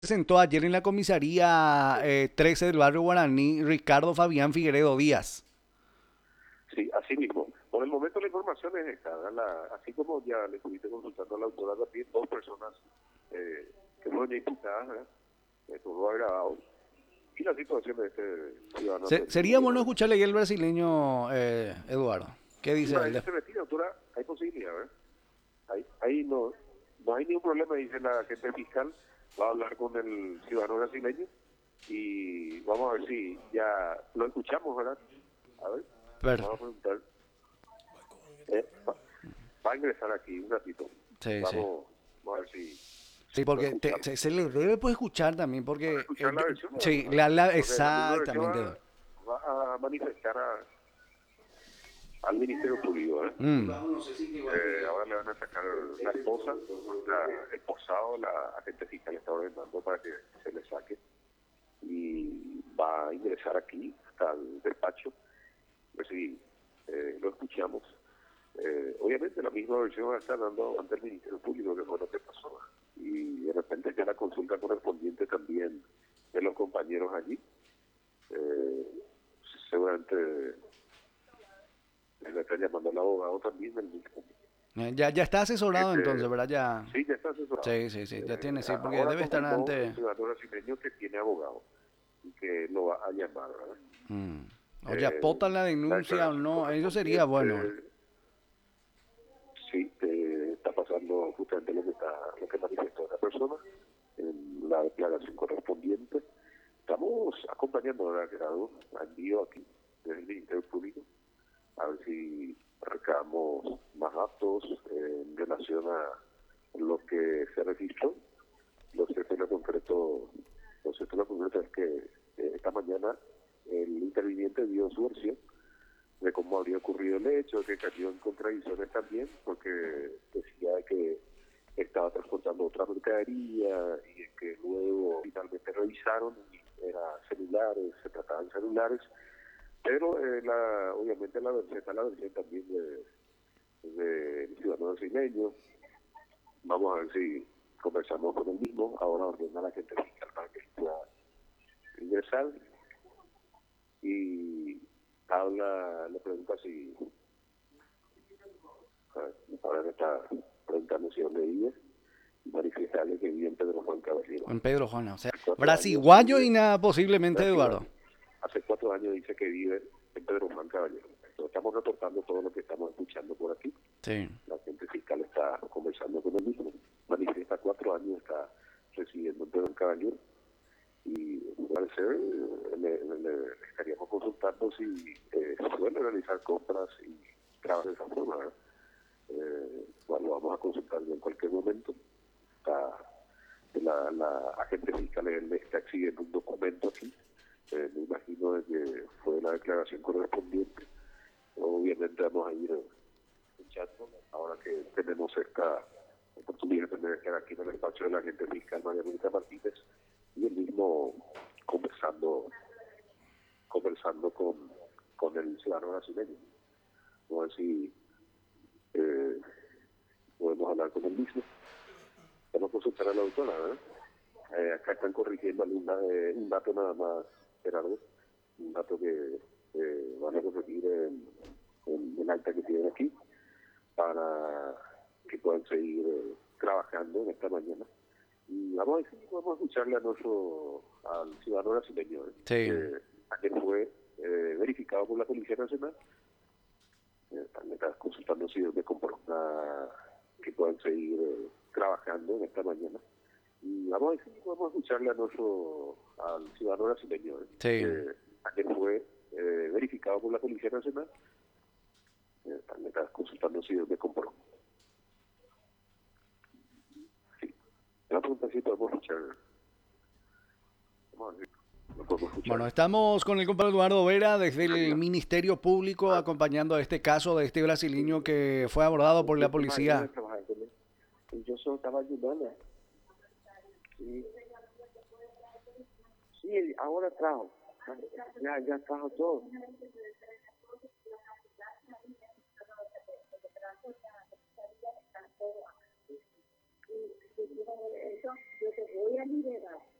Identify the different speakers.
Speaker 1: Presentó ayer en la comisaría 13 del barrio Guaraní Ricardo Fabián Figueredo Díaz.
Speaker 2: Sí, así mismo. Por el momento la información es esta, ¿verdad? Así como ya le estuviste consultando a la autora también, dos personas que fueron ya imputadas, ¿verdad? Por lo agravado. Y la situación de este ciudadano
Speaker 1: Sería
Speaker 2: argentino,
Speaker 1: bueno
Speaker 2: ¿verdad?
Speaker 1: escucharle ahí el brasileño, Eduardo. ¿Qué
Speaker 2: Y
Speaker 1: dice
Speaker 2: para
Speaker 1: él?
Speaker 2: ello se retira, autora, hay posibilidad, ¿verdad? Ahí no hay ningún problema, dice la agente fiscal, va a hablar con el ciudadano brasileño y vamos a ver si ya lo escuchamos, ¿verdad? A ver,
Speaker 1: Pero,
Speaker 2: vamos a preguntar. Va a ingresar aquí un ratito.
Speaker 1: sí, sí.
Speaker 2: Vamos a ver si
Speaker 1: Sí,
Speaker 2: lo
Speaker 1: porque
Speaker 2: escuchamos.
Speaker 1: se le debe pues escuchar también,
Speaker 2: Para
Speaker 1: porque
Speaker 2: escuchar la versión de la
Speaker 1: sí,
Speaker 2: mujer, porque la misma versión
Speaker 1: exactamente, Eduardo.
Speaker 2: va a manifestar al Ministerio Público.
Speaker 1: Mm.
Speaker 2: Ahora le van a sacar la esposa, el posado, la agente fiscal está ordenando para que se le saque y va a ingresar aquí hasta el despacho, a ver si lo escuchamos. Obviamente la misma versión va a estar dando ante el Ministerio Público, que fue lo que pasó. Y de repente ya la consulta correspondiente también de los compañeros allí. Eh, Seguramente le está llamando al abogado también del mismo.
Speaker 1: Ya está asesorado entonces,
Speaker 2: Este,
Speaker 1: ¿verdad? Ya.
Speaker 2: sí, ya está asesorado.
Speaker 1: Sí, sí, sí, ya tiene, sí, porque
Speaker 2: Ahora
Speaker 1: debe estar
Speaker 2: confirmó el
Speaker 1: ante.
Speaker 2: ciudadano brasileño que tiene abogado y que lo va a llamar, ¿verdad?
Speaker 1: Mm. O ya
Speaker 2: Eh,
Speaker 1: apotan la
Speaker 2: la
Speaker 1: denuncia o
Speaker 2: declaración
Speaker 1: no, eso sería bueno.
Speaker 2: correspondiente, sí, está pasando justamente lo que manifestó esa persona en la declaración correspondiente. Estamos acompañando a Gerardo, a envío aquí desde el Ministerio Público, a ver si recabamos más datos en relación a lo que se registró. Lo cierto y lo concreto, lo cierto y lo concreto es que esta mañana el interviniente dio su versión de cómo habría ocurrido el hecho, que cayó en contradicciones también, porque decía que estaba transportando otra mercadería y que luego finalmente revisaron y eran celulares, se trataban de celulares, pero obviamente la versión también del ciudadano brasileño. Vamos a ver si conversamos con el mismo, ahora ordena a la gente fiscal para que pueda ingresar y le pregunta si ahora me está preguntando si dónde vive y manifestarle que vive en Pedro Juan Caballero.
Speaker 1: En Pedro Juana, o sea,
Speaker 2: Hace 4 años
Speaker 1: brasiguayo y
Speaker 2: vive,
Speaker 1: nada posiblemente, Eduardo.
Speaker 2: brasileño, hace 4 años dice que vive en Pedro Juan Caballero. Entonces, estamos reportando todo lo que estamos escuchando por aquí.
Speaker 1: Sí.
Speaker 2: La gente fiscal está conversando con él mismo. Manifiesta 4 años, está residiendo en Pedro Juan Caballero. Y al parecer le estaríamos consultando si suele realizar compras y trabaja de esa forma, ¿verdad? Bueno, lo vamos a consultar en cualquier momento. Está, la agente fiscal le está exigiendo un documento aquí. Me imagino de que fue la declaración correspondiente. Obviamente vamos a ir escuchando ahora que tenemos esta oportunidad de tener que estar aquí en el despacho de la agente fiscal María Mónica Martínez y el mismo conversando con el ciudadano brasileño. Vamos a ver si eh, podemos hablar con él mismo. Vamos a consultar a la autora, ¿verdad? Acá están corrigiendo un dato nada más, Gerardo, un dato que van a corregir en el acta que tienen aquí para que puedan seguir trabajando en esta mañana. Y vamos a decir, vamos a escucharle al ciudadano brasileño,
Speaker 1: Sí.
Speaker 2: que ayer fue verificado por la Policía Nacional. También está consultando si me comporta que puedan seguir trabajando en esta mañana. Y vamos a escucharle al ciudadano brasileño,
Speaker 1: Sí.
Speaker 2: que ayer fue verificado por la Policía Nacional. También está consultando si me comporta. Sí. La pregunta es si podemos escuchar. Vamos a ver si lo podemos escuchar.
Speaker 1: Bueno, estamos con el compañero Eduardo Vera desde el
Speaker 2: María.
Speaker 1: Ministerio Público
Speaker 2: Ah,
Speaker 1: acompañando este caso de este brasileño
Speaker 2: sí.
Speaker 1: que fue abordado por
Speaker 2: Yo
Speaker 1: la
Speaker 2: soy marido de
Speaker 1: policía.
Speaker 2: trabajar con él. Y yo solo estaba ayudando. Sí, sí, ahora trajo. Ya trajo todo.
Speaker 3: Eso, yo te voy a liberar.